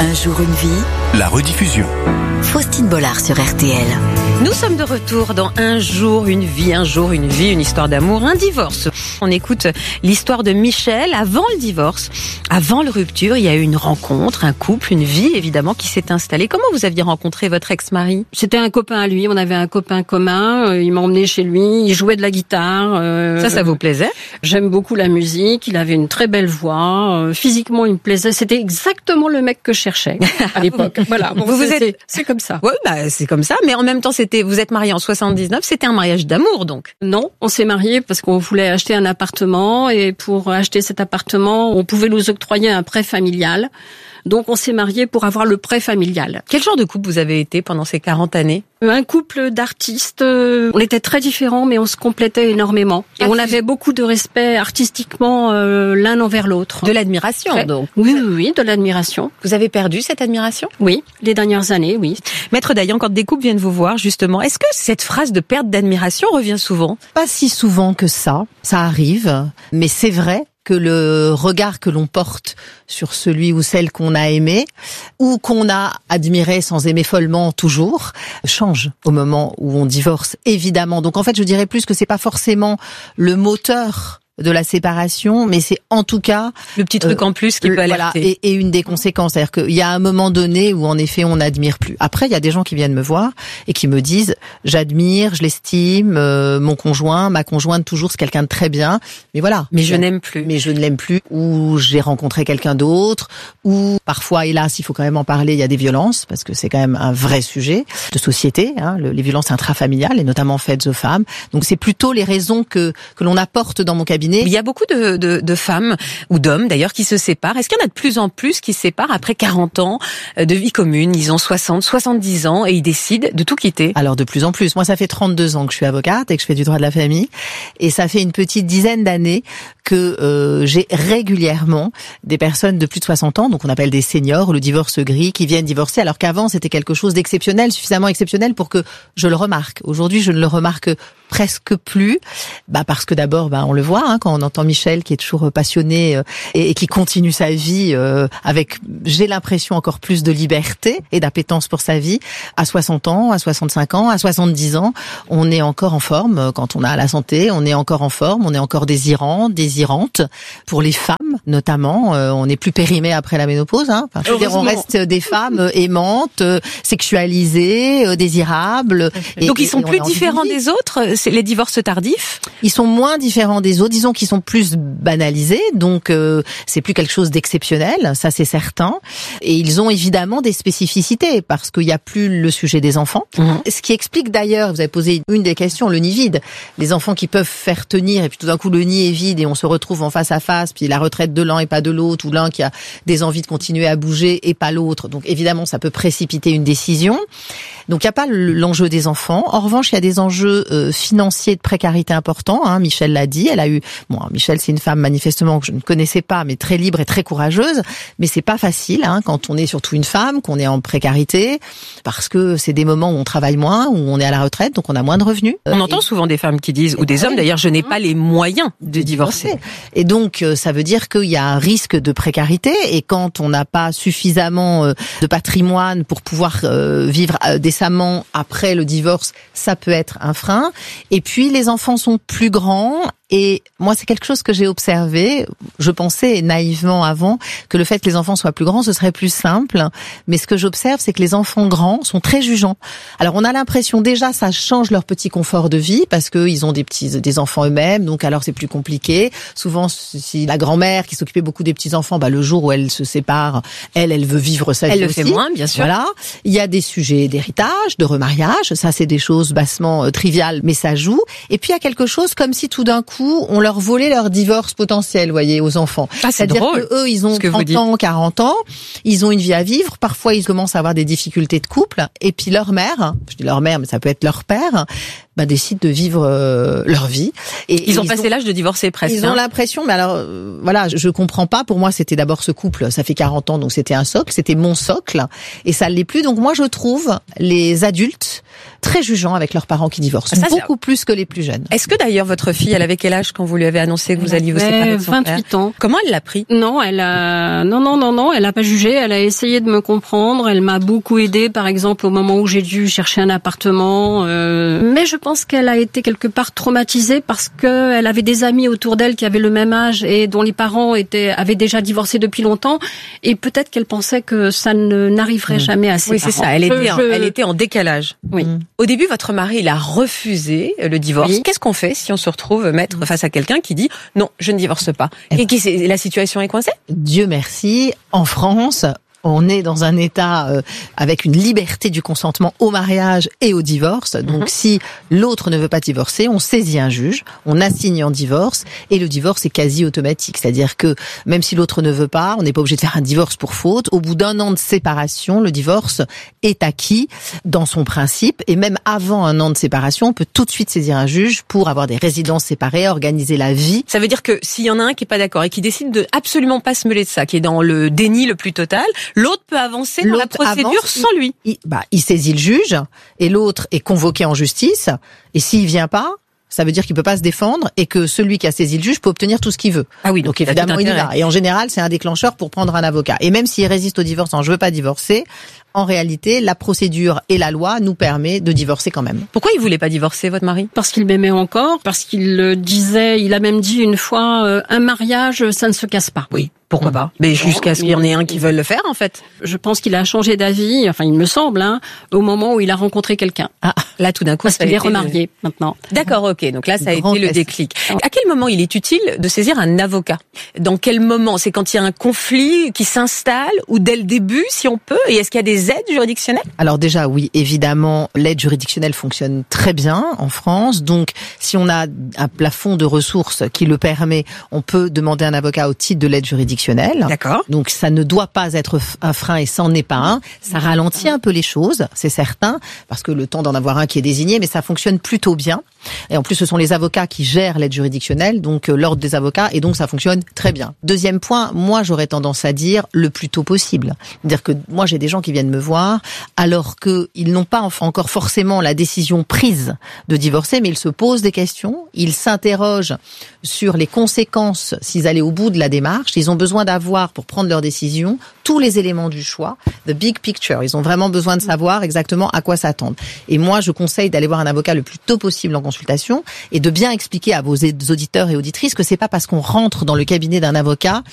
Un jour une vie, La rediffusion. Faustine Bollard sur RTL. Nous sommes de retour dans Un jour, une vie, une histoire d'amour, un divorce. On écoute l'histoire de Michel avant le divorce, avant la rupture. Il y a eu une rencontre, un couple, une vie évidemment qui s'est installée. Comment vous aviez rencontré votre ex-mari ? C'était un copain à lui, on avait un copain commun, il m'a emmené chez lui, il jouait de la guitare. Ça vous plaisait ? J'aime beaucoup la musique, il avait une très belle voix, physiquement il me plaisait, c'était exactement le mec que je cherchais à l'époque. Voilà, bon, c'est comme ça. Oui, c'est comme ça, mais en même temps vous êtes mariés en 79, c'était un mariage d'amour donc. Non, on s'est mariés parce qu'on voulait acheter un appartement et pour acheter cet appartement, on pouvait nous octroyer un prêt familial. Donc on s'est mariés pour avoir le prêt familial. Quel genre de couple vous avez été pendant ces 40 années ? Un couple d'artistes. On était très différents, mais on se complétait énormément. Et on avait beaucoup de respect artistiquement l'un envers l'autre. De l'admiration, donc. Oui, de l'admiration. Vous avez perdu cette admiration ? Oui, les dernières années, oui. Maître Dayan, quand des couples viennent vous voir, justement, est-ce que cette phrase de perte d'admiration revient souvent ? Pas si souvent que ça arrive, mais c'est vrai que le regard que l'on porte sur celui ou celle qu'on a aimé ou qu'on a admiré sans aimer follement toujours change au moment où on divorce, évidemment. Donc en fait, je dirais plus que c'est pas forcément le moteur de la séparation, mais c'est en tout cas le petit truc en plus qui peut alerter. Voilà, et une des conséquences, c'est-à-dire qu'il y a un moment donné où en effet on n'admire plus. Après, il y a des gens qui viennent me voir et qui me disent j'admire, je l'estime, mon conjoint, ma conjointe toujours, c'est quelqu'un de très bien, mais voilà. Mais je n'aime plus. Mais je ne l'aime plus, ou j'ai rencontré quelqu'un d'autre, ou parfois, hélas, il faut quand même en parler, il y a des violences, parce que c'est quand même un vrai sujet de société, les violences intrafamiliales, et notamment faites aux femmes. Donc c'est plutôt les raisons que l'on apporte dans mon cabinet. Il y a beaucoup de femmes, ou d'hommes d'ailleurs, qui se séparent. Est-ce qu'il y en a de plus en plus qui se séparent après 40 ans de vie commune ? Ils ont 60, 70 ans et ils décident de tout quitter. Alors de plus en plus. Moi, ça fait 32 ans que je suis avocate et que je fais du droit de la famille. Et ça fait une petite dizaine d'années que j'ai régulièrement des personnes de plus de 60 ans, donc on appelle des seniors, le divorce gris, qui viennent divorcer, alors qu'avant c'était quelque chose d'exceptionnel, suffisamment exceptionnel pour que je le remarque. Aujourd'hui, je ne le remarque presque plus, parce que d'abord, on le voit quand on entend Michel qui est toujours passionné et qui continue sa vie avec, j'ai l'impression, encore plus de liberté et d'appétence pour sa vie. À 60 ans, à 65 ans, à 70 ans, on est encore en forme quand on a la santé, on est encore en forme, on est encore désirante. Pour les femmes, notamment, on n'est plus périmé après la ménopause. Je veux dire, on reste des femmes aimantes, sexualisées, désirables. Donc ils sont plus différents des autres, c'est les divorces tardifs ? Ils sont moins différents des autres, disons qu'ils sont plus banalisés, donc c'est plus quelque chose d'exceptionnel, ça c'est certain. Et ils ont évidemment des spécificités, parce qu'il n'y a plus le sujet des enfants. Ce qui explique d'ailleurs, vous avez posé une des questions, le nid vide. Les enfants qui peuvent faire tenir, et puis tout d'un coup le nid est vide et on se retrouve en face à face, puis la retraite de l'un et pas de l'autre, ou l'un qui a des envies de continuer à bouger et pas l'autre. Donc évidemment, ça peut précipiter une décision. Donc il n'y a pas l'enjeu des enfants. En revanche, il y a des enjeux financiers de précarité importants. Michel l'a dit. Elle a eu. Michel, c'est une femme manifestement que je ne connaissais pas, mais très libre et très courageuse. Mais c'est pas facile quand on est surtout une femme, qu'on est en précarité, parce que c'est des moments où on travaille moins, où on est à la retraite, donc on a moins de revenus. On entend souvent des femmes qui disent, ou des hommes d'ailleurs, je n'ai pas les moyens de divorcer. Et donc ça veut dire qu'il y a un risque de précarité. Et quand on n'a pas suffisamment de patrimoine pour pouvoir vivre décemment après le divorce, ça peut être un frein. Et puis les enfants sont plus grands. Et moi, c'est quelque chose que j'ai observé. Je pensais naïvement avant que le fait que les enfants soient plus grands, ce serait plus simple. Mais ce que j'observe, c'est que les enfants grands sont très jugeants. Alors, on a l'impression déjà, ça change leur petit confort de vie parce que ils ont des enfants eux-mêmes. Donc, alors, c'est plus compliqué. Souvent, si la grand-mère qui s'occupait beaucoup des petits-enfants, le jour où elle se sépare, elle veut vivre sa vie aussi. Elle le fait moins, bien sûr. Voilà. Il y a des sujets d'héritage, de remariage. Ça, c'est des choses bassement triviales, mais ça joue. Et puis, il y a quelque chose comme si tout d'un coup, on leur volait leur divorce potentiel, vous voyez, aux enfants. C'est-à-dire drôle. Que eux, ils ont 30 ans, 40 ans, ils ont une vie à vivre, parfois ils commencent à avoir des difficultés de couple, et puis leur mère, je dis leur mère, mais ça peut être leur père, décident de vivre leur vie. Et ils ont passé l'âge de divorcer presque. Ils ont l'impression, mais alors voilà, je comprends pas. Pour moi, c'était d'abord ce couple, ça fait 40 ans, donc c'était un socle, c'était mon socle, et ça l'est plus. Donc moi, je trouve les adultes très jugeants avec leurs parents qui divorcent, beaucoup plus que les plus jeunes. Est-ce que d'ailleurs votre fille, elle avait quel âge quand vous lui avez annoncé que vous alliez vous séparer de son 28 père? ans. Comment elle l'a pris? Non, elle a pas jugé, elle a essayé de me comprendre, elle m'a beaucoup aidée, par exemple, au moment où j'ai dû chercher un appartement, mais je pense qu'elle a été quelque part traumatisée parce que elle avait des amis autour d'elle qui avaient le même âge et dont les parents avaient déjà divorcé depuis longtemps, et peut-être qu'elle pensait que ça n'arriverait jamais à ses parents. Oui, c'est ça, elle était en décalage. Oui. Au début, votre mari, il a refusé le divorce. Oui. Qu'est-ce qu'on fait si on se retrouve maître face à quelqu'un qui dit « Non, je ne divorce pas ». Et la situation est coincée? Dieu merci, en France, on est dans un état avec une liberté du consentement au mariage et au divorce. Donc si l'autre ne veut pas divorcer, on saisit un juge, on assigne en divorce, et le divorce est quasi automatique. C'est-à-dire que même si l'autre ne veut pas, on n'est pas obligé de faire un divorce pour faute. Au bout d'un an de séparation, le divorce est acquis dans son principe, et même avant un an de séparation, on peut tout de suite saisir un juge pour avoir des résidences séparées, organiser la vie. Ça veut dire que s'il y en a un qui est pas d'accord et qui décide de absolument pas se mêler de ça, qui est dans le déni le plus total, l'autre peut avancer dans la procédure sans lui. Il saisit le juge, et l'autre est convoqué en justice, et s'il vient pas, ça veut dire qu'il peut pas se défendre, et que celui qui a saisi le juge peut obtenir tout ce qu'il veut. Ah oui, donc évidemment il y va. Et en général, c'est un déclencheur pour prendre un avocat. Et même s'il résiste au divorce en je veux pas divorcer, en réalité, la procédure et la loi nous permet de divorcer quand même. Pourquoi il voulait pas divorcer, votre mari? Parce qu'il m'aimait encore, parce qu'il disait, il a même dit une fois, un mariage, ça ne se casse pas. Oui. Pourquoi pas? Mais jusqu'à ce qu'il y en ait un qui veuille le faire, en fait. Je pense qu'il a changé d'avis, enfin, il me semble, au moment où il a rencontré quelqu'un. Ah, là, tout d'un coup, parce qu'il est remarié, maintenant. D'accord, ok. Donc là, ça a été le déclic. À quel moment il est utile de saisir un avocat? Dans quel moment? C'est quand il y a un conflit qui s'installe, ou dès le début, si on peut? Et est-ce qu'il y a des aides juridictionnelles? Alors déjà, oui, évidemment, l'aide juridictionnelle fonctionne très bien en France. Donc, si on a un plafond de ressources qui le permet, on peut demander un avocat au titre de l'aide juridictionnelle. D'accord. Donc ça ne doit pas être un frein, et ça n'en est pas un. Ça ralentit un peu les choses, c'est certain, parce que le temps d'en avoir un qui est désigné, mais ça fonctionne plutôt bien. Et en plus, ce sont les avocats qui gèrent l'aide juridictionnelle, donc l'ordre des avocats, et donc ça fonctionne très bien. Deuxième point, moi j'aurais tendance à dire le plus tôt possible. C'est-à-dire que moi j'ai des gens qui viennent me voir alors qu'ils n'ont pas encore forcément la décision prise de divorcer, mais ils se posent des questions, ils s'interrogent sur les conséquences s'ils allaient au bout de la démarche. Ils ont besoin d'avoir, pour prendre leur décision, tous les éléments du choix, the big picture. Ils ont vraiment besoin de savoir exactement à quoi s'attendre. Et moi, je conseille d'aller voir un avocat le plus tôt possible en consultation, et de bien expliquer à vos auditeurs et auditrices que c'est pas parce qu'on rentre dans le cabinet d'un avocat